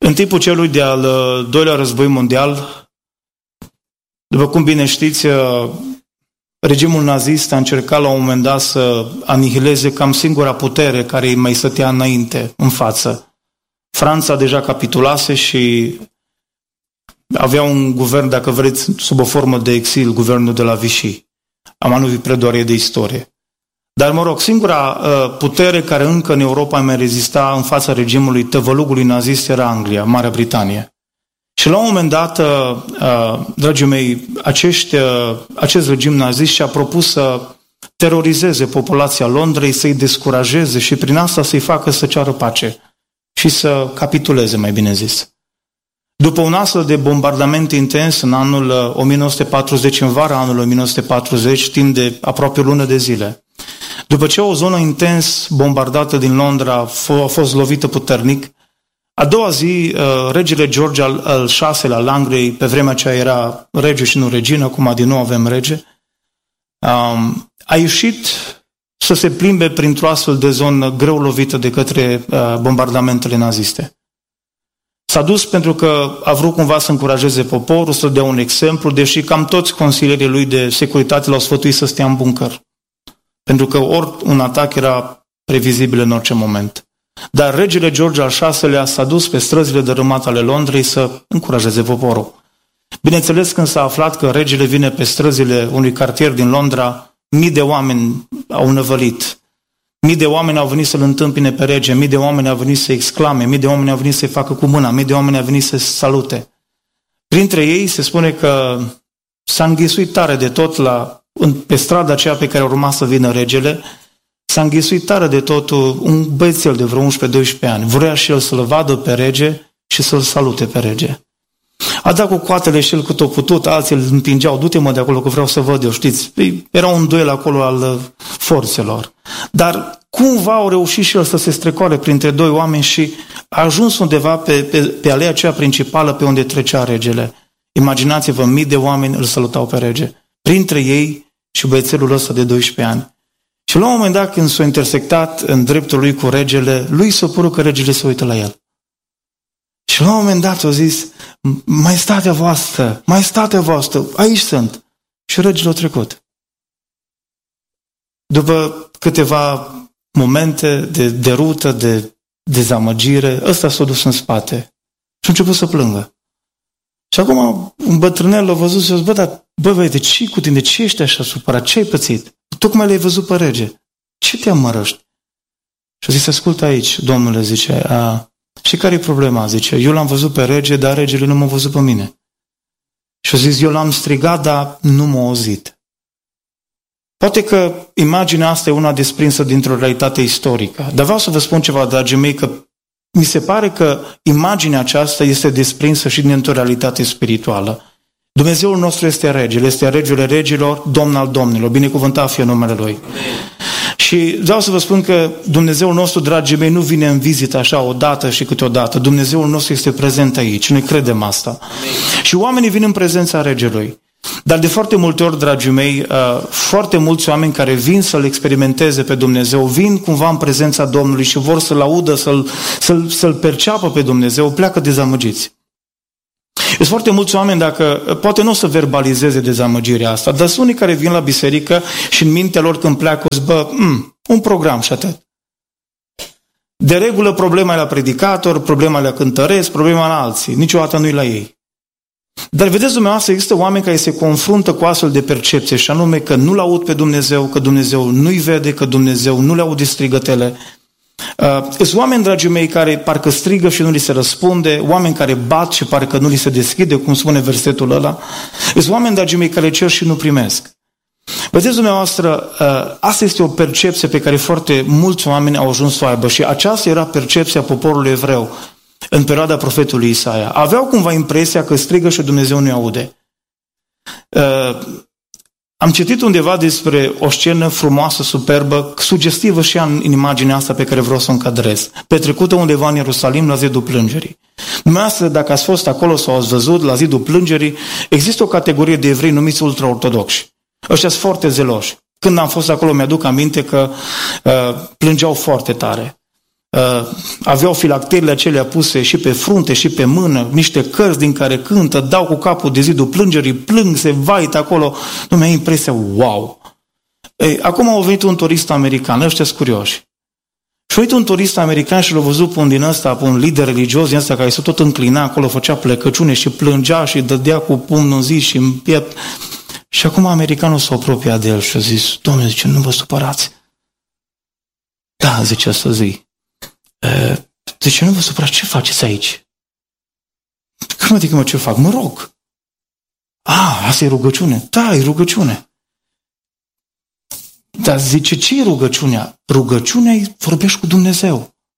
În timpul celui de-al doilea război mondial, după cum bine știți, regimul nazist a încercat la un moment dat să anihileze cam singura putere care îi mai stătea înainte, în față. Franța deja capitulase și avea un guvern, dacă vreți, sub o formă de exil, guvernul de la Vichy. Am anumit predoarie de istorie. Dar, mă rog, singura putere care încă în Europa mai rezista în fața regimului tăvălugului nazist era Anglia, Marea Britanie. Și la un moment dat, dragii mei, acest regim nazist și-a propus să terorizeze populația Londrei, să-i descurajeze și prin asta să-i facă să ceară pace și să capituleze, mai bine zis. După un astfel de bombardament intens în anul 1940, în vara anului 1940, timp de aproape o lună de zile, după ce o zonă intens bombardată din Londra a fost lovită puternic, a doua zi, regele George al VI-lea al Angliei, pe vremea aceea era rege și nu regină, acum din nou avem rege, a ieșit să se plimbe printr-o astfel de zonă greu lovită de către bombardamentele naziste. S-a dus pentru că a vrut cumva să încurajeze poporul, să dea un exemplu, deși cam toți consilierii lui de securitate l-au sfătuit să stea în buncăr. Pentru că un atac era previzibil în orice moment. Dar regele George al VI-lea s-a dus pe străzile dărâmate ale Londrei să încurajeze poporul. Bineînțeles, când s-a aflat că regele vine pe străzile unui cartier din Londra, mii de oameni au năvălit. Mii de oameni au venit să-l întâmpine pe rege, mii de oameni au venit să exclame, mii de oameni au venit să-i facă cu mâna, mii de oameni au venit să salute. Printre ei se spune că s-a înghesuit tare de tot pe strada aceea pe care urma să vină regele, s-a înghesuit tare de tot un băiețel de vreo 11-12 ani. Vrea și el să-l vadă pe rege și să-l salute pe rege. A dat cu coatele și el cât o putut, alții îl împingeau, du-te mă de acolo că vreau să văd eu, știți? Era un duel acolo al forțelor. Dar cumva au reușit și el să se strecoare printre doi oameni și a ajuns undeva pe alea aceea principală pe unde trecea regele. Imaginați-vă, mii de oameni îl salutau pe rege. Printre ei și băiețelul ăsta de 12 ani. Și la un moment dat, când s-a intersectat în dreptul lui cu regele, lui s-a părut că regele se uită la el. Și la un moment dat a zis, maestatea voastră, aici sunt. Și regele a trecut. După câteva momente de derută, de dezamăgire, ăsta s-a dus în spate și a început să plângă. Și acum un bătrânel l-a văzut și a zis, băi, de ce cu tine? De ce ești așa supărat? Ce ai pățit? Tocmai l-ai văzut pe rege. Ce te amărăști? Și a zis, ascultă aici, domnule, zice, și care e problema? Zice, eu l-am văzut pe rege, dar regele nu m-a văzut pe mine. Și a zis, eu l-am strigat, dar nu m-a auzit. Poate că imaginea asta e una desprinsă dintr-o realitate istorică. Dar vreau să vă spun ceva, dragii mei, că mi se pare că imaginea aceasta este desprinsă și dintr-o realitate spirituală. Dumnezeul nostru este regele, este regele regilor, domn al domnilor, binecuvântat fie numele Lui. Și vreau să vă spun că Dumnezeul nostru, dragii mei, nu vine în vizită așa odată și câteodată. Dumnezeul nostru este prezent aici, noi credem asta. Amin. Și oamenii vin în prezența regelui. Dar de foarte multe ori, dragii mei, foarte mulți oameni care vin să-L experimenteze pe Dumnezeu, vin cumva în prezența Domnului și vor să-L audă, să-L perceapă pe Dumnezeu, pleacă dezamăgiți. Sunt foarte mulți oameni, dacă poate nu o să verbalizeze dezamăgirea asta, dar sunt unii care vin la biserică și în mintea lor când pleacă o să un program și atât. De regulă problema e la predicator, problema e la cântăresc, problema la alții, niciodată nu e la ei. Dar vedeți dumneavoastră, există oameni care se confruntă cu astfel de percepție și anume că nu-L aud pe Dumnezeu, că Dumnezeu nu-i vede, că Dumnezeu nu le aude strigătele. Sunt oameni, dragii mei, care parcă strigă și nu li se răspunde, oameni care bat și parcă nu li se deschide, cum spune versetul ăla. Sunt oameni, dragii mei, care cer și nu primesc. Vedeți dumneavoastră, asta este o percepție pe care foarte mulți oameni au ajuns să o aibă și aceasta era percepția poporului evreu în perioada profetului Isaia. Aveau cumva impresia că strigă și Dumnezeu nu-i aude. Am citit undeva despre o scenă frumoasă, superbă, sugestivă și în imaginea asta pe care vreau să o încadrez. Petrecută undeva în Ierusalim la zidul plângerii. Dumneavoastră, dacă ați fost acolo sau ați văzut la zidul plângerii, există o categorie de evrei numiți ultraortodoxi. Ăștia sunt foarte zeloși. Când am fost acolo, mi-aduc aminte că plângeau foarte tare. aveau filacteriile acelea puse și pe frunte și pe mână, niște cărți din care cântă, dau cu capul de zidul plângerii, plâng, se vaită acolo. Nu mi-a impresia, wow! Acum a venit un turist american, ăștia-s curioși. Și a venit un turist american și l-a văzut pe un din ăsta, pe un lider religios din ăsta care se tot înclina acolo, făcea plecăciune și plângea și dădea cu pumnul în zi și în piept. Și acum americanul s-a apropiat de el și a zis, Doamne, zice, nu vă supărați. Da, zice, asta zi. Zice, nu vă supărați, ce faceți aici? Cum adică, mă, ce fac? Mă rog. Asta e rugăciune. Da, e rugăciune. Dar zice, ce e rugăciunea? Rugăciunea e vorbești cu Dumnezeu.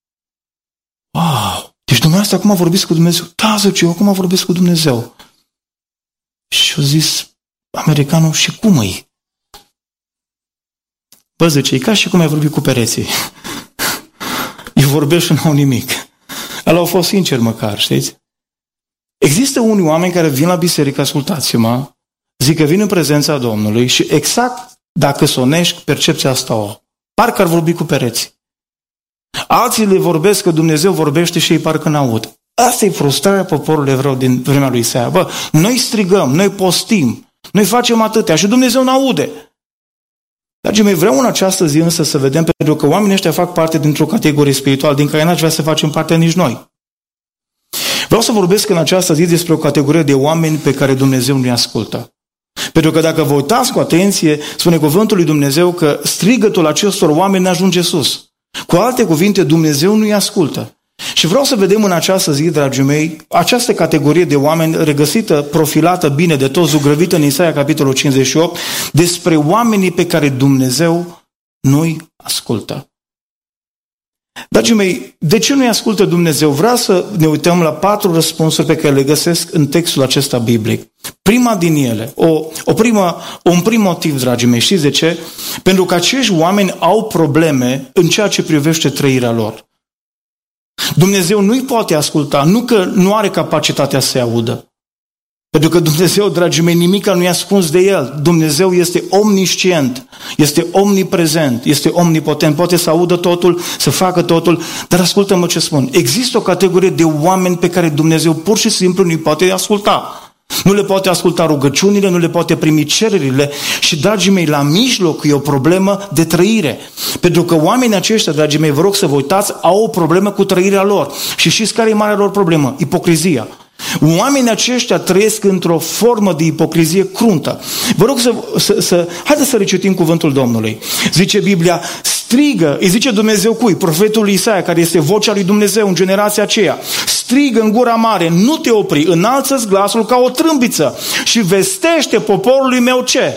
Wow! Deci dumneavoastră acum vorbiți cu Dumnezeu? Da, zice, eu acum vorbesc cu Dumnezeu. Și a zis americanul, și cum e? Bă, zice, e ca și cum ai vorbit cu pereții. Eu vorbesc și n-au nimic. Ăla au fost sincer măcar, știți? Există unii oameni care vin la biserică, ascultați-mă, zic că vin în prezența Domnului și exact dacă sonești, percepția asta o. Parcă ar vorbi cu pereții. Alții le vorbesc că Dumnezeu vorbește și ei parcă n-aud. Asta e frustrarea poporului evreu din vremea lui Isaia. Bă, noi strigăm, noi postim, noi facem atâtea și Dumnezeu n-aude. Dragii mei, vreau în această zi însă să vedem, pentru că oamenii ăștia fac parte dintr-o categorie spirituală din care n-aș vrea să facem parte nici noi. Vreau să vorbesc în această zi despre o categorie de oameni pe care Dumnezeu nu-i ascultă. Pentru că dacă vă uitați cu atenție, spune cuvântul lui Dumnezeu că strigătul acestor oameni ajunge sus. Cu alte cuvinte, Dumnezeu nu-i ascultă. Și vreau să vedem în această zi, dragii mei, această categorie de oameni regăsită, profilată bine de toți, zugrăvită în Isaia, capitolul 58, despre oamenii pe care Dumnezeu nu-i ascultă. Dragii mei, de ce nu-i ascultă Dumnezeu? Vreau să ne uităm la 4 răspunsuri pe care le găsesc în textul acesta biblic. Prima din ele, un prim motiv, dragii mei, știți de ce? Pentru că acești oameni au probleme în ceea ce privește trăirea lor. Dumnezeu nu-i poate asculta, nu că nu are capacitatea să-i audă. Pentru că Dumnezeu, dragii mei, nimica nu-i ascuns de El. Dumnezeu este omniscient, este omniprezent, este omnipotent, poate să audă totul, să facă totul, dar ascultă-mă ce spun. Există o categorie de oameni pe care Dumnezeu pur și simplu nu-i poate asculta. Nu le poate asculta rugăciunile, nu le poate primi cererile și, dragii mei, la mijloc e o problemă de trăire. Pentru că oamenii aceștia, dragii mei, vă rog să vă uitați, au o problemă cu trăirea lor. Și știți care e marea lor problemă? Ipocrizia. Oamenii aceștia trăiesc într-o formă de ipocrizie cruntă. Vă rog haideți să recitim cuvântul Domnului. Zice Biblia, strigă, îi zice Dumnezeu cui? Profetul Isaia, care este vocea lui Dumnezeu în generația aceea. Strigă în gura mare, nu te opri, înalță-ți glasul ca o trâmbiță și vestește poporului meu ce?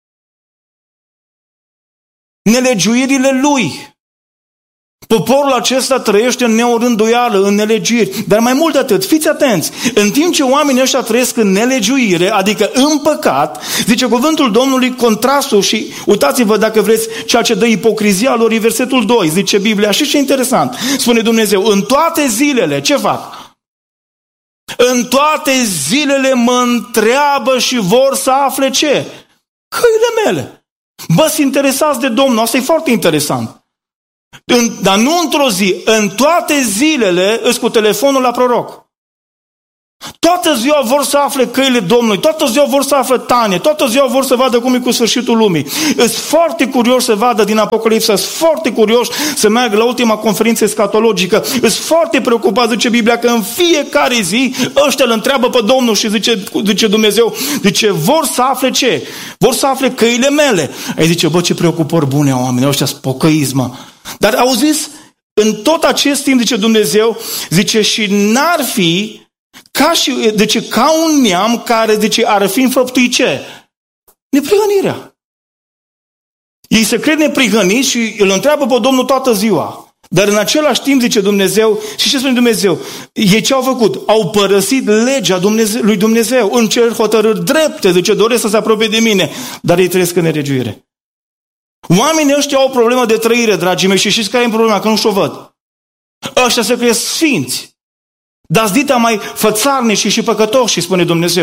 Nelegiuirile lui. Poporul acesta trăiește în neorânduială, în nelegiuiri. Dar mai mult de atât, fiți atenți, în timp ce oamenii ăștia trăiesc în nelegiuire, adică în păcat, zice cuvântul Domnului contrastul și uitați-vă dacă vreți ceea ce dă ipocrizia lor, e versetul 2, zice Biblia. Și ce interesant, spune Dumnezeu, în toate zilele, ce fac? În toate zilele mă întreabă și vor să afle ce? Căile mele. Bă, sunt interesați de Domnul, asta e foarte interesant. Dar nu într-o zi, în toate zilele îs cu telefonul la proroc. Toată ziua vor să afle căile Domnului, toată ziua vor să afle tane, toată ziua vor să vadă cum e cu sfârșitul lumii. Îs foarte curios să vadă din Apocalipsa, sunt foarte curios să meargă la ultima conferință escatologică, îs foarte preocupat, zice Biblia, că în fiecare zi ăștia îl întreabă pe Domnul și zice Dumnezeu, zice, vor să afle ce? Vor să afle căile mele. Ai zice, bă, ce preocupări bune au oamenii ăștia, spocăismă. Dar auziți, în tot acest timp, zice Dumnezeu, zice, și n-ar fi ca un neam care, zice, ar fi înfăptuit ce? Neprihănirea. Ei se cred neprihăniți și îl întreabă pe Domnul toată ziua. Dar în același timp, zice Dumnezeu, și ce spune Dumnezeu? Ei ce au făcut? Au părăsit legea lui Dumnezeu, în cer hotărâri drepte, zice, doresc să se apropie de mine, dar ei trăiesc în neregiuire. Oamenii ăștia au o problemă de trăire, dragii mei, și știți care e problema? Că nu știu o văd. Ăștia se cresc sfinți. Dar-s dita mai fățarnici și păcătoși, spune Dumnezeu.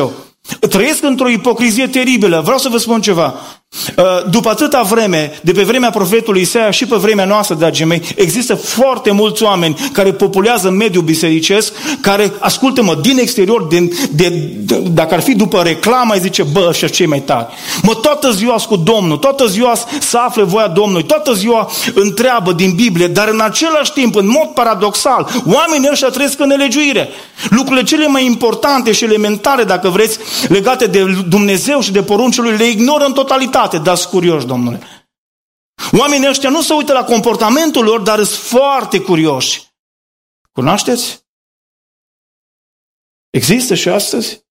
Trăiesc într-o ipocrizie teribilă. Vreau să vă spun ceva. După atâta vreme, de pe vremea profetului Isaia și pe vremea noastră, dragii mei, există foarte mulți oameni care populează mediul bisericesc, care, ascultă-mă, din exterior, dacă ar fi după reclamă, îi zice, bă, ăștia cei mai tari. Mă, toată ziua cu Domnul, toată ziua să afle voia Domnului, toată ziua întreabă din Biblie, dar în același timp, în mod paradoxal, oamenii ăștia trăiesc în nelegiuire. Lucrurile cele mai importante și elementare, dacă vreți, legate de Dumnezeu și de poruncile Lui, le ignoră în totalitate. Dați curioși, domnule. Oamenii ăștia nu se uită la comportamentul lor, dar sunt foarte curioși. Cunoașteți? Există și astăzi?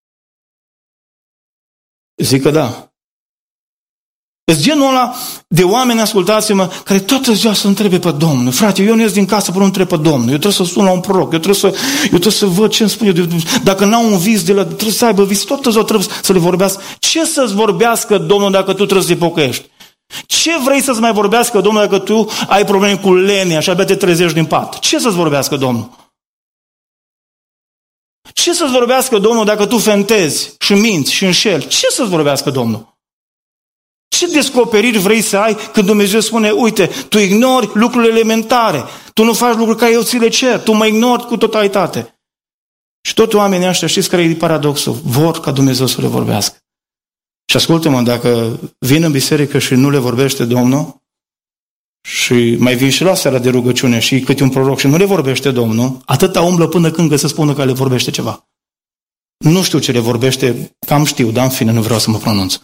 Zic că da. Sunt genul ăla de oameni, ascultați-mă, care toată ziua să întrebe pe Domnul. Frate, eu nu ies din casă până nu întreb pe Domnul. Eu trebuie să sun la un proroc. Eu trebuie să văd ce îmi spune. Dacă n-au un vis de la... Trebuie să aibă vis. Toată ziua trebuie să le vorbească. Ce să-ți vorbească Domnul dacă tu trebuie să-i pocăiești? Ce vrei să-ți mai vorbească Domnul dacă tu ai probleme cu lenia și abia te trezești din pat? Ce să-ți vorbească Domnul? Ce să-ți vorbească Domnul dacă tu fentezi și minți și înșeli? Ce să-ți vorbească Domnul? Ce descoperiri vrei să ai când Dumnezeu spune, uite, tu ignori lucrurile elementare, tu nu faci lucruri care eu ți le cer, tu mă ignori cu totalitate. Și tot oamenii ăștia, știți care e paradoxul? Vor ca Dumnezeu să le vorbească. Și ascultă-mă, dacă vin în biserică și nu le vorbește Domnul, și mai vin și la seara de rugăciune și câte un proroc și nu le vorbește Domnul, atâta umblă până când găsesc spună că le vorbește ceva. Nu știu ce le vorbește, cam știu, dar în fine nu vreau să mă pronunț.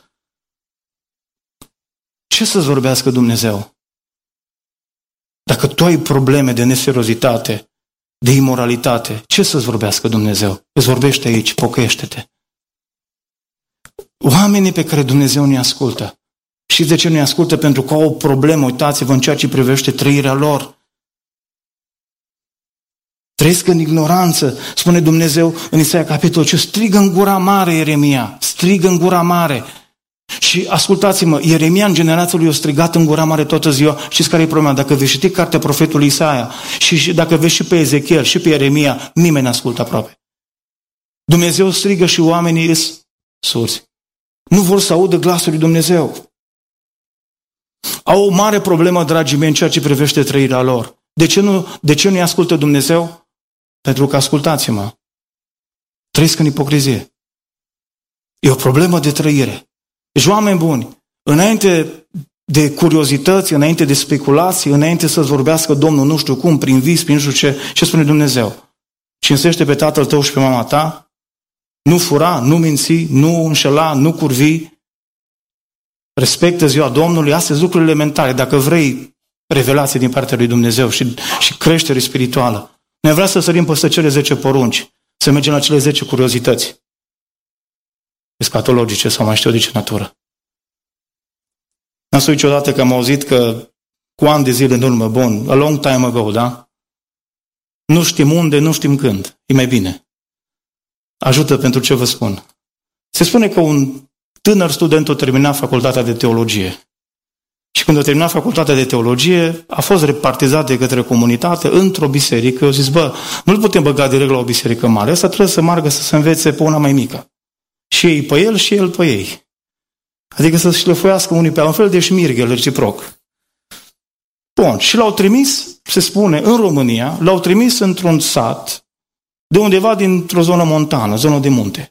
Ce să-ți vorbească Dumnezeu? Dacă tu ai probleme de neseriozitate, de imoralitate, ce să-ți vorbească Dumnezeu? Îți vorbește aici, pocăiește-te. Oamenii pe care Dumnezeu nu-i ascultă. Știți de ce nu-i ascultă? Pentru că au o problemă, uitați-vă în ceea ce privește trăirea lor. Trăiesc în ignoranță, spune Dumnezeu în Isaia capitolul 5, strigă în gura mare Ieremia, strigă în gura mare. Și ascultați-mă, Ieremia în generația lui a strigat în gura mare toată ziua. Știți care e problema? Dacă vei citi cartea profetului Isaia și dacă vezi și pe Ezechiel și pe Ieremia, nimeni nu ascultă aproape. Dumnezeu strigă și oamenii sunt surzi. Nu vor să audă glasul lui Dumnezeu. Au o mare problemă, dragii mei, în ceea ce privește trăirea lor. De ce nu-i ascultă Dumnezeu? Pentru că, ascultați-mă, trăiesc în ipocrizie. E o problemă de trăire. Deci, oameni buni, înainte de curiozități, înainte de speculații, înainte să-ți vorbească Domnul nu știu cum, prin vis, prin nu știu ce spune Dumnezeu? Cinstește pe tatăl tău și pe mama ta, nu fura, nu minți, nu înșela, nu curvi, respectă ziua Domnului, astea sunt lucruri elementare. Dacă vrei revelație din partea lui Dumnezeu și creștere spirituală, noi vrea să sărim peste cele 10 porunci, să mergem la cele 10 curiozități escatologice sau mai știu de ce natură. N-am spus niciodată că am auzit că cu ani de zile în urmă, bun, a long time ago, da? Nu știm unde, nu știm când. E mai bine. Ajută pentru ce vă spun. Se spune că un tânăr student a terminat facultatea de teologie. Și când a terminat facultatea de teologie, a fost repartizat de către comunitate într-o biserică. Eu zis, nu-l putem băga direct la o biserică mare. Ăsta trebuie să meargă să se învețe pe una mai mică. Și ei pe el și el pe ei. Adică să șlefuiască unii pe un fel de șmirghel reciproc. Bun, și l-au trimis, se spune, în România, l-au trimis într-un sat, de undeva dintr-o zonă montană, zonă de munte.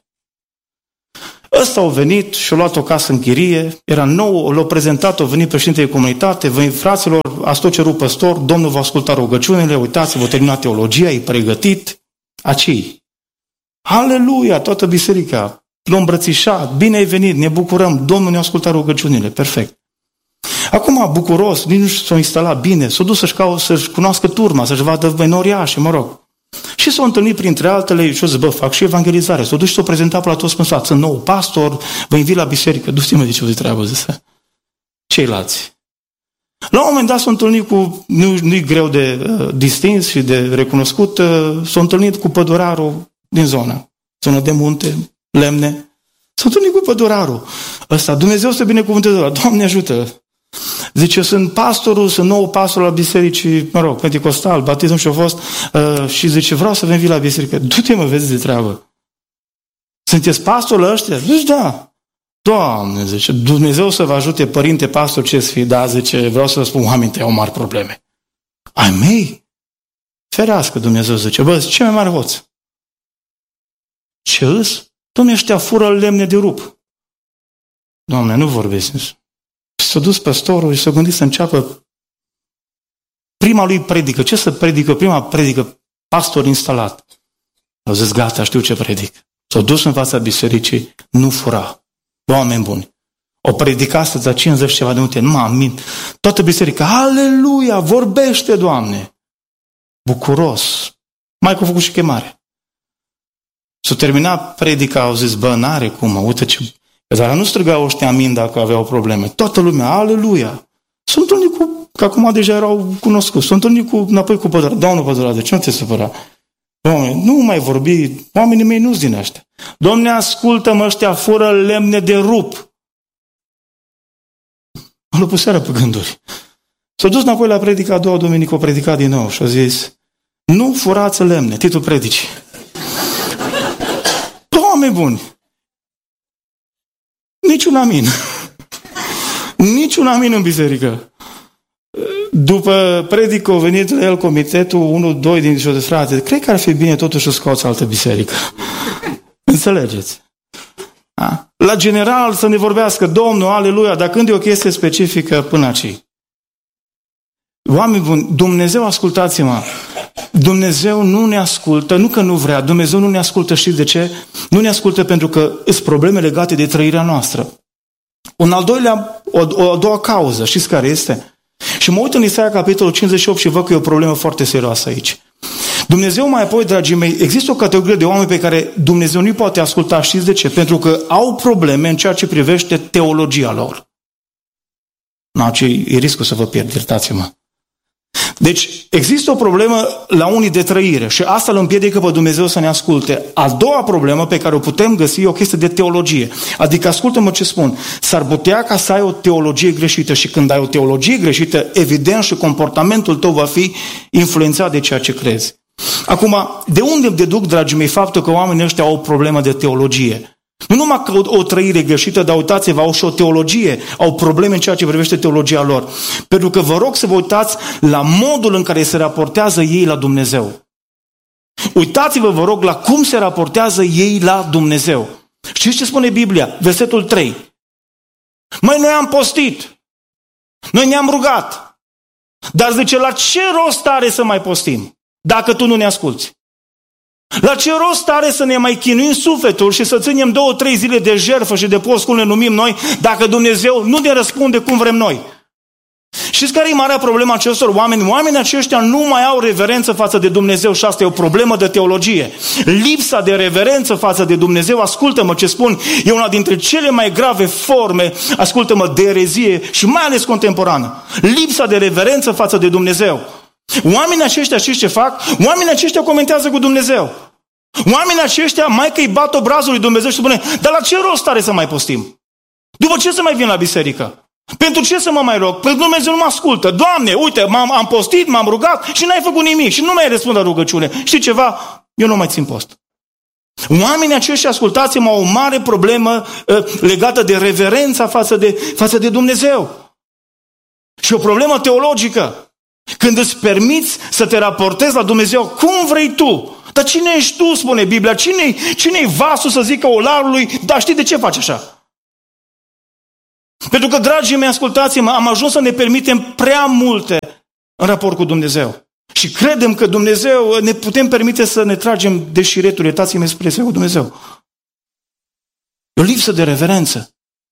Ăsta au venit și au luat o casă în chirie, era nou, l-au prezentat, au venit președintele de comunitate, vă fraților, ați tot cerut păstor, Domnul va asculta rugăciunile, uitați-vă, terminat teologia, e pregătit, acei. Aleluia, toată biserica, l-a îmbrățișat, bine ai venit, ne bucurăm, Domnul ne-a ascultat rugăciunile, perfect. Acum, bucuros, nici nu s-a instalat bine, s-a dus să-și cunoască turma, să-și vadă menoriașe, mă rog. Și s-a întâlnit printre altele și o zis, fac și evangelizare. S-a dus și s-a prezentat pe la toți spânsați. Sunt nou pastor, vă invit la biserică. Du-te-mă de ce vă treabă, zise. Ceilalți. La un moment dat s-a întâlnit cu, nu-i greu de distins și de recunoscut, s-a întâlnit cu pădurarul din zonă de munte, lemne. S-a întâlnit cu pădurarul ăsta. Dumnezeu să binecuvânteze. Doamne ajută! Zice, sunt pastorul, sunt nou pastor la bisericii, pentecostal, batism și-a fost, și zice, vreau să vin la biserică. Du-te, mă, vezi de treabă. Sunteți pastorul ăștia? Zici, da. Doamne, zice, Dumnezeu să vă ajute, părinte, pastor, ce-ți fi? Da, zice, vreau să vă spun, oamenii tăi au mari probleme. Ai mei? Ferească, Dumnezeu, zice, bă, ce mai mare hoț? Ce îs? Dom'le, ăștia fură lemne de rup. Doamne, nu vorbesc. S-a dus păstorul și s-a gândit să înceapă prima lui predică. Ce să predică? Prima predică, pastor instalat. Au zis, gata, știu ce predic. S-a dus în fața bisericii, nu fura. Oameni buni. O predica astăzi la 50 ceva de minute, nu mă amint. Toată biserica, aleluia, vorbește, Doamne. Bucuros. Mai că a făcut și chemare. S-a terminat predica, au zis, bă, n-are cum, uite ce... Dar nu strigau ăștia amin dacă aveau probleme. Toată lumea, aleluia. S-a întâlnit cu, că acum deja erau cunoscuți, s-a întâlnit înapoi cu Pădura. Doamne Pădura, de ce nu te supăra? Doamne, nu mai vorbi, oamenii mei nu-s din ăștia. Doamne, ascultă-mă, ăștia fură lemne de rup. Am luat seara pe gânduri. S-a dus înapoi la predica a doua duminică, o predica din nou și a zis, nu furați lemne, titlul predicii. Doamne buni! Niciun amin. Niciun amin în biserică. După predică a venit la el comitetul, 1-2 din de frate. Cred că ar fi bine totuși să scoți altă biserică. Înțelegeți? Da? La general să ne vorbească Domnul, aleluia, dar când e o chestie specifică până aici. Oameni buni, Dumnezeu, ascultați-mă, Dumnezeu nu ne ascultă, nu că nu vrea, Dumnezeu nu ne ascultă, știți de ce? Nu ne ascultă pentru că sunt probleme legate de trăirea noastră. O a doua cauză, știți care este? Și mă uit în Isaia capitolul 58 și văd că e o problemă foarte serioasă aici. Dumnezeu mai apoi, dragii mei, există o categorie de oameni pe care Dumnezeu nu-i poate asculta, știți de ce? Pentru că au probleme în ceea ce privește teologia lor. E riscul să vă pierd, iertați-mă. Deci, există o problemă la unii de trăire și asta îl împiedică pe Dumnezeu să ne asculte. A doua problemă pe care o putem găsi e o chestie de teologie. Adică, ascultă-mă ce spun, s-ar putea ca să ai o teologie greșită și când ai o teologie greșită, evident și comportamentul tău va fi influențat de ceea ce crezi. Acum, de unde deduc, dragii mei, faptul că oamenii ăștia au o problemă de teologie? Nu numai că o trăire greșită, dar uitați-vă, au și o teologie, au probleme în ceea ce privește teologia lor. Pentru că vă rog să vă uitați la modul în care se raportează ei la Dumnezeu. Uitați-vă, vă rog, la cum se raportează ei la Dumnezeu. Știți ce spune Biblia? Versetul 3. Măi, noi am postit, noi ne-am rugat, dar zice, la ce rost are să mai postim, dacă tu nu ne asculți? La ce rost are să ne mai chinuim sufletul și să ținem 2-3 zile de jertfă și de post, cum le numim noi, dacă Dumnezeu nu ne răspunde cum vrem noi? Știți care e marea problemă acestor oameni? Oamenii aceștia nu mai au reverență față de Dumnezeu și asta e o problemă de teologie. Lipsa de reverență față de Dumnezeu, ascultă-mă ce spun, e una dintre cele mai grave forme, ascultă-mă, de erezie și mai ales contemporană. Lipsa de reverență față de Dumnezeu. Oamenii aceștia, știți ce fac? Oamenii aceștia comentează cu Dumnezeu. Oamenii aceștia, mai că îi bat obrazul lui Dumnezeu și spune, dar la ce rost are să mai postim? După ce să mai vin la biserică? Pentru ce să mă mai rog? Pentru Dumnezeu nu mă ascultă. Doamne, uite, am postit, m-am rugat și n-ai făcut nimic și nu mai răspund la rugăciune. Știi ceva? Eu nu mai țin post. Oamenii aceștia, ascultați-mă, au o mare problemă legată de reverența față de Dumnezeu. Și o problemă teologică. Când îți permiți să te raportezi la Dumnezeu cum vrei tu. Dar cine ești tu, spune Biblia? Cine-i vasul să zică olarului, dar știi de ce faci așa? Pentru că, dragii mei, ascultați-mă, am ajuns să ne permitem prea multe în raport cu Dumnezeu. Și credem că Dumnezeu, ne putem permite să ne tragem de șiretul, iertați-mi expresia cu Dumnezeu. E o lipsă de reverență.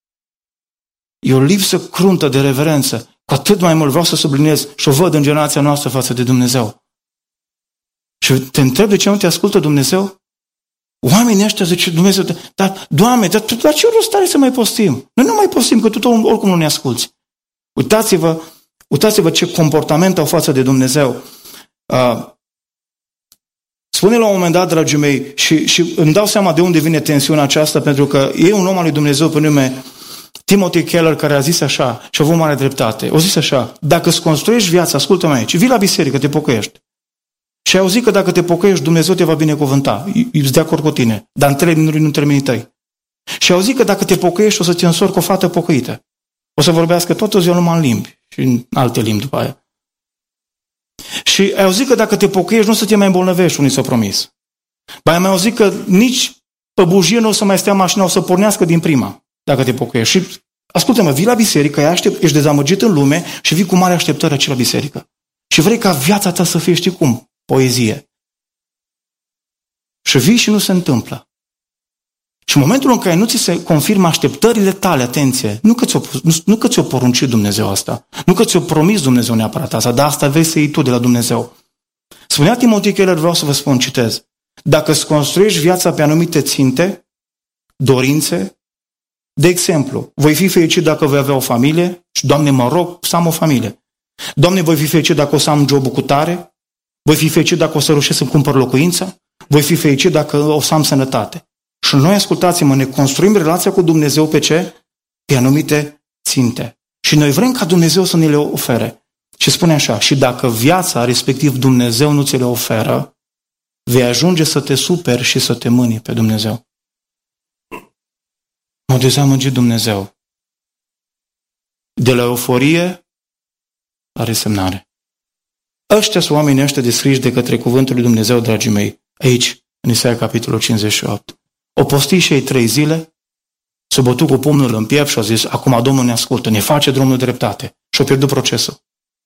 E o lipsă cruntă de reverență. Cu atât mai mult vreau să subliniez și o văd în generația noastră față de Dumnezeu. Și te întreb de ce nu te ascultă Dumnezeu? Oamenii ăștia zice Dumnezeu, dar Doamne, dar ce rost are să mai postim? Noi nu mai postim, că tu oricum nu ne asculți. Uitați-vă ce comportament au față de Dumnezeu. Spune la un moment dat, dragii mei, și îmi dau seama de unde vine tensiunea aceasta, pentru că e un om al lui Dumnezeu pe nume Timothy Keller, care a zis așa, și a avut mare dreptate, a zis așa, dacă îți construiești viața, ascultă-mă aici, vii la biserică, te pocăiești, Și ai auzit că dacă te pocăiești, Dumnezeu te va binecuvânta. Ești de acord cu tine. Dar în 3 minute nu termini tăi. Și ai auzit că dacă te pocăiești, o să te însori cu o fată pocăită. O să vorbească toată ziua numai în limbi și în alte limbi după aia. Și ai auzit că dacă te pocăiești, nu o să te mai îmbolnăvești, unii s-au promis. Ai mai auzit că nici pe bujie nu o să mai stea mașina, o să pornească din prima, dacă te pocăiești. Și ascultă-mă, vii la biserică, ești dezamăgit în lume și vii cu mare așteptări aici la biserică. Și vrei ca viața ta să fie, știi cum? Poezie. Și vii și nu se întâmplă. Și în momentul în care nu ți se confirmă așteptările tale, atenție, nu că ți-o poruncit Dumnezeu asta, nu că ți-o promis Dumnezeu neapărat asta, dar asta vrei să iei tu de la Dumnezeu. Spunea Timothy Keller, vreau să vă spun, citez, dacă îți construiești viața pe anumite ținte, dorințe, de exemplu, voi fi fericit dacă voi avea o familie și, Doamne, mă rog să am o familie. Doamne, voi fi fericit dacă o să am jobul cu tare, voi fi fericit dacă o să reușesc să-mi cumpăr locuința, voi fi fericit dacă o să am sănătate. Și noi, ascultați-mă, ne construim relația cu Dumnezeu pe ce? Pe anumite ținte. Și noi vrem ca Dumnezeu să ne le ofere. Și spune așa, și dacă viața, respectiv Dumnezeu, nu ți le oferă, vei ajunge să te superi și să te mâni pe Dumnezeu. M-a dezamăgit Dumnezeu. De la euforie la resemnare. Ăștia sunt oamenii ăștia descriși de către cuvântul lui Dumnezeu, dragii mei, aici, în Isaia capitolul 58. O posti și ei 3 zile, s-a bătut cu pumnul în piept și a zis, acum Domnul ne ascultă, ne face drumul de dreptate. Și a pierdut procesul.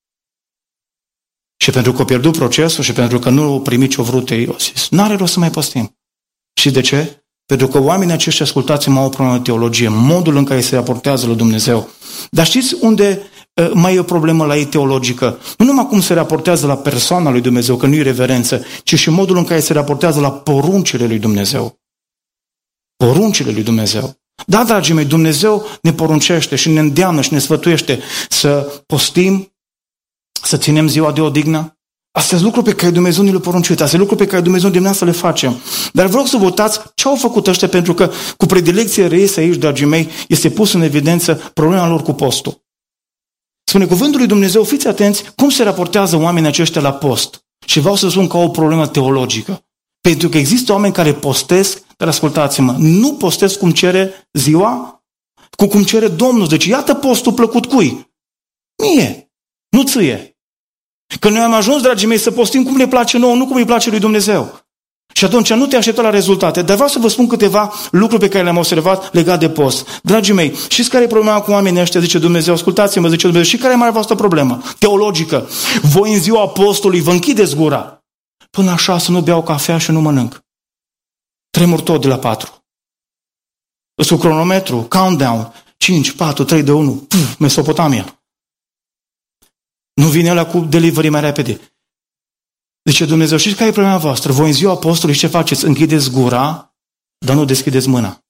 Și pentru că a pierdut procesul și pentru că nu au primit ce-o vrut ei, au zis, n-are rost să mai postim. Și de ce? Pentru că oamenii aceștia, ascultați-mă, au o problemă de teologie, modul în care se raportează la Dumnezeu. Dar știți unde mai e o problemă la ei teologică? Nu numai cum se raportează la persoana lui Dumnezeu, că nu e reverență, ci și modul în care se raportează la poruncile lui Dumnezeu. Poruncile lui Dumnezeu. Da, dragii mei, Dumnezeu ne poruncește și ne îndeamnă și ne sfătuiește să postim, să ținem ziua de odihnă. Astea sunt lucruri pe care Dumnezeu ne le poruncește, astea sunt lucruri pe care Dumnezeu ne să le facem. Dar vreau să votați ce au făcut ăștia, pentru că cu predilecție reiese aici, dragii mei, este pus în evidență problema lor cu postul. Spune cuvântul lui Dumnezeu, fiți atenți cum se raportează oamenii aceștia la post. Și vreau să spun că au o problemă teologică. Pentru că există oameni care postesc, dar ascultați-mă, nu postesc cum cere ziua, cu cum cere Domnul. Deci iată postul plăcut cui? Mie, nu ție. Că noi am ajuns, dragii mei, să postim cum ne place nouă, nu cum îi place lui Dumnezeu. Și atunci nu te aștepta la rezultate. Dar vreau să vă spun câteva lucruri pe care le-am observat legat de post. Dragii mei, știți care e problema cu oamenii ăștia? Zice Dumnezeu, ascultați-mă, zice Dumnezeu. Și care e mai voastră problemă? Teologică. Voi în ziua postului vă închideți gura. Până la 6 nu beau cafea și nu mănânc. Tremur tot de la 4. Îți cu cronometru, countdown, 5, 4, 3, 2, 1, Mesopotamia. Nu vine ăla cu delivery mai repede. Zice Dumnezeu, știți care e problema voastră? Voi în ziua apostolului ce faceți? Închideți gura, dar nu deschideți mâna.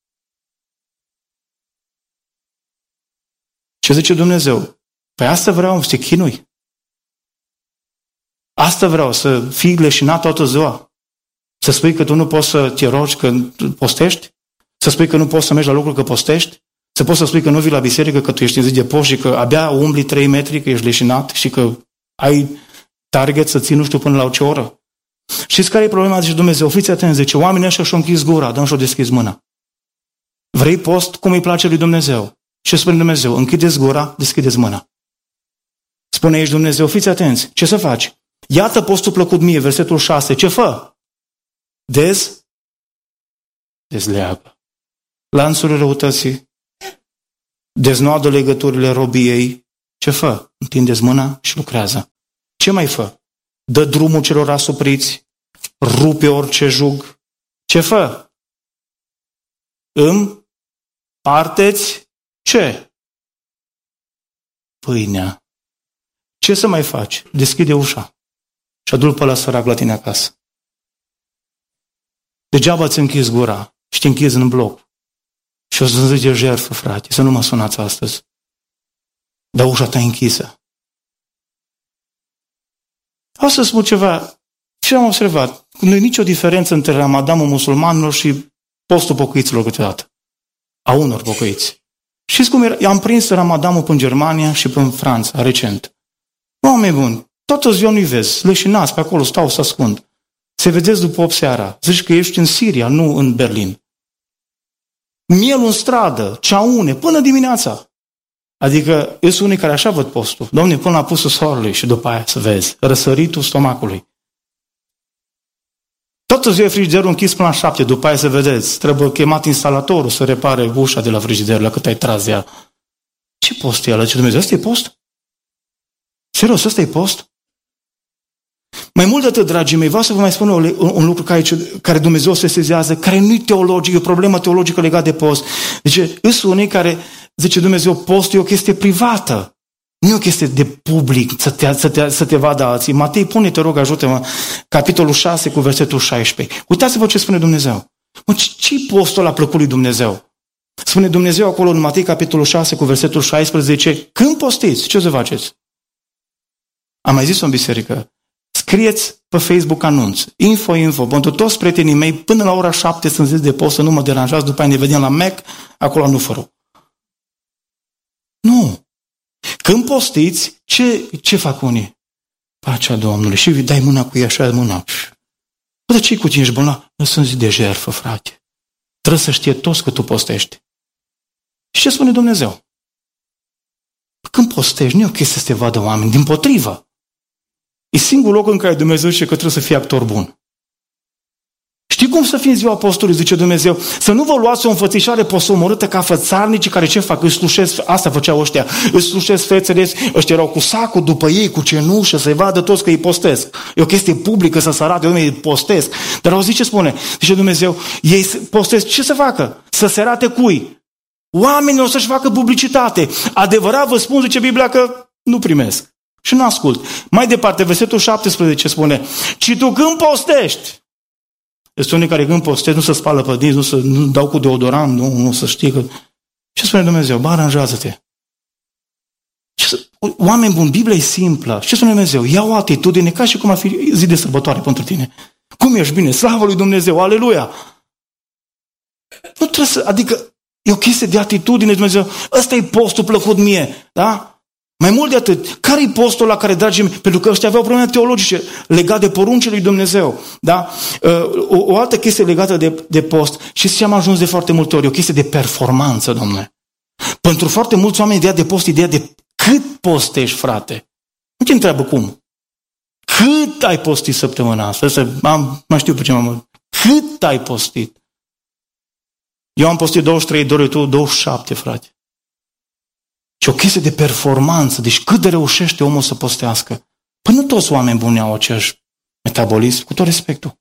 Ce zice Dumnezeu? Păi asta vreau, să te chinui. Asta vreau, să fii leșinat toată ziua. Să spui că tu nu poți să te rogi că postești? Să spui că nu poți să mergi la lucru că postești? Să poți să spui că nu vii la biserică că tu ești în zi de post și că abia umbli 3 metri, că ești leșinat și că ai target să ții nu știu până la ce oră? Știți care e problema? Zice Dumnezeu, fiți atenți, zice, oamenii ăștia și-au închis gura, dar nu și-au deschis mâna. Vrei post cum îi place lui Dumnezeu? Ce spune Dumnezeu? Închideți gura, deschideți mâna. Spune aici Dumnezeu, fiți atenți, ce să faci? Iată postul plăcut mie, versetul 6, ce fă? Dezleagă. Lanțurile răutății, deznoadă legăturile robiei, ce fă? Întindeți mâna și lucrează. Ce mai fă? Dă drumul celor asupriți, rupe orice jug. Ce fă? Împarteți ce? Pâinea. Ce să mai faci? Deschide ușa și adu-l pe ăla sărac la tine acasă. Degeaba ți închizi gura și te închizi în bloc. Și o să zice jertfă, frate, să nu mă sunați astăzi. Dar ușa ta e închisă. Vreau să spun ceva. Ce am observat? Nu e nicio diferență între Ramadanul musulmanilor și postul pocăiților câteodată. A unor pocăiți. Știți cum era? Am prins Ramadanul până în Germania și până în Franța, recent. Oameni buni, toată ziua nu-i vezi, leșinați pe acolo, stau să ascund. Se vedeți după 8 seara. Zici că ești în Siria, nu în Berlin. Mielul în stradă, ceaune, până dimineața. Adică, sunt unii care așa văd postul. Dom'le, până la pusul soarelui și după aia să vezi. Răsăritul stomacului. Toată ziua e frigiderul închis până la 7, după aia să vedeți. Trebuie chemat instalatorul să repare ușa de la frigider, la cât ai tras de ea. Ce post e ăla? Ce Dumnezeu? Ăsta e post? Serios, ăsta e post? Mai mult de atât, dragii mei, vreau să vă mai spun un lucru care Dumnezeu se sezează, care nu e teologic, e o problemă teologică legată de post. Deci, sunt unii care, zice Dumnezeu, postul e o chestie privată. Nu e o chestie de public să te vadă alții. Matei, pune, te rog, ajută-mă, capitolul 6 cu versetul 16. Uitați-vă ce spune Dumnezeu. Ce-i postul ăla plăcut lui Dumnezeu? Spune Dumnezeu acolo în Matei, capitolul 6 cu versetul 16, când postiți, ce o să faceți? Am mai zis-o în biserică. Scrieți pe Facebook anunț. Info, pentru toți prietenii mei, până la ora 7 sunt zis de post, să nu mă deranjați, după aia ne vedem la Mac, acolo nu fără. Nu. Când postiți, ce fac unii? Pacea Domnului. Și dai mâna cu ea, așa mâna. Dar ce-i cu tine, ești bolnav? Eu sunt zi de jertfă, frate. Trebuie să știe toți că tu postești. Și ce spune Dumnezeu? Când postești, nu e o chestie să te vadă oameni, dimpotrivă. E singurul loc în care Dumnezeu zice că trebuie să fii actor bun. Știi cum să fie în ziua apostolului, zice Dumnezeu? Să nu vă luați o înfățișare posomorâtă ca fățarnicii care ce fac? Își slușesc, asta făceau ăștia, își slușesc fețele, ăștia erau cu sacul după ei, cu cenușă, să-i vadă toți că îi postesc. E o chestie publică să se arate, oamenii îi postesc. Dar auziți ce spune? Zice Dumnezeu, ei postesc, ce să facă? Să se arate cui? Oamenii o să-și facă publicitate. Adevărat vă spun, zice Biblia, că nu primesc. Și nu ascult. Mai departe, versetul 17 spune, ci tu când postești, este unii care când postezi nu se spală pe dinți, nu dau cu deodorant, nu să știe că... Ce spune Dumnezeu? Ba, aranjează-te. Oameni buni, Biblia e simplă. Ce spune Dumnezeu? Ia o atitudine ca și cum ar fi zi de sărbătoare pentru tine. Cum ești bine? Slavă lui Dumnezeu, aleluia! Nu trebuie să... Adică e o chestie de atitudine, Dumnezeu. Ăsta e postul plăcut mie, da? Mai mult de atât, care-i postul la care, dragii mei, pentru că ăștia aveau probleme teologice legate de poruncile lui Dumnezeu, da? O altă chestie legată de post, și ce am ajuns de foarte multe ori, o chestie de performanță, domnule. Pentru foarte mulți oameni, ideea de post, ideea de cât postești, frate. Nu te întreabă cum. Cât ai postit săptămâna asta? Mai știu pe ce m-am... Cât ai postit? Eu am postit 23 de ore, tu 27, frate. Și o chestie de performanță, deci cât de reușește omul să postească. Păi nu toți oameni buni au același metabolism, cu tot respectul.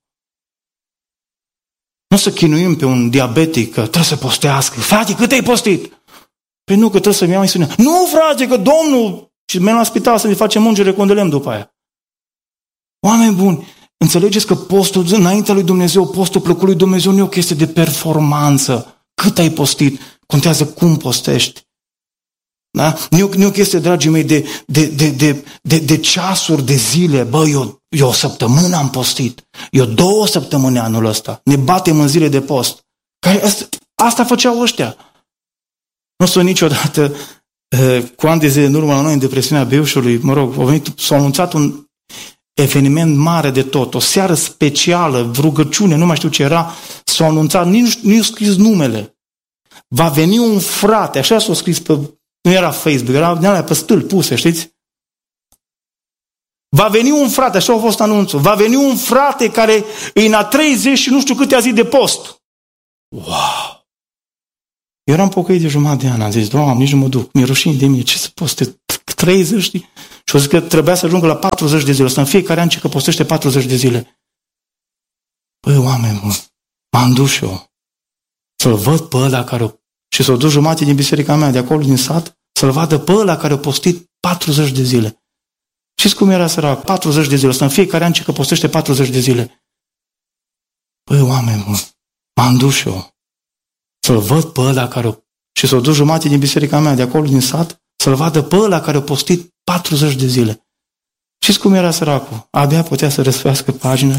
Nu să chinuim pe un diabetic că trebuie să postească. Frate, cât ai postit? Păi nu, că trebuie să-mi iau insulină. Nu, frate, că Domnul... Și merg la spital să ne facem ungere cu un de lemn după aia. Oameni buni, înțelegeți că postul înaintea lui Dumnezeu, postul plăcut lui Dumnezeu nu e o chestie de performanță. Cât ai postit? Contează cum postești. Da? Nu e o chestie, dragii mei, de ceasuri, de zile. Bă, eu o săptămână am postit. Eu 2 săptămâni anul ăsta. Ne batem în zile de post. Asta făceau ăștia. Nu sunt niciodată cu ani de zile în urmă la noi în depresiunea Beiușului, mă rog, s-a anunțat un eveniment mare de tot, o seară specială, rugăciune, nu mai știu ce era, s-a anunțat, nu i-a scris numele. Va veni un frate, așa s-a scris pe... Nu era Facebook, era din alea pe stâlp puse, știți? Va veni un frate, așa a fost anunțul, va veni un frate care e în a 30 și nu știu câtea zi de post. Wow! Eu eram pocăit de jumătate de an, am zis, Doamne, nici nu mă duc, mi-e rușine de mine, ce să poste 30, știi? Și au zis că trebuia să ajungă la 40 de zile, ăsta în fiecare an ce că postește 40 de zile. Păi, oameni, m-am dus și eu să-l văd pe ăla care și s-o duc jumate din biserica mea, de acolo, din sat, să-l vadă pe ăla care a postit 40 de zile. Știți cum era sărac? 40 de zile. Ăsta în fiecare an ce că postește 40 de zile. Păi, oameni, m-am dus și eu să-l văd pe ăla care și s-o duc jumate din biserica mea, de acolo, din sat, să-l vadă pe ăla care a postit 40 de zile. Știți cum era săracul? Abia putea să răsfească pagina